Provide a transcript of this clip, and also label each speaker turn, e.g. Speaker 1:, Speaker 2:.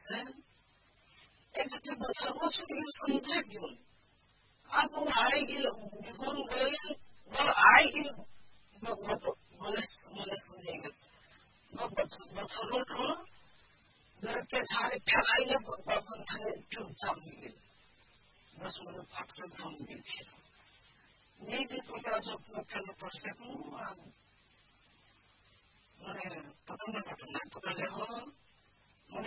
Speaker 1: एक सर्वोच्च संध्या घेऊन आपण आई घेऊन गए और आएगी मग बसवलं लड़के झाड़े फैलाइए बर्तन थे चुपचाप मिले बस मैंने फट से ढूंढ दी थी नहीं भी तो क्या जो करने पड़ सकूं मैंने पता नहीं पकड़ ले हो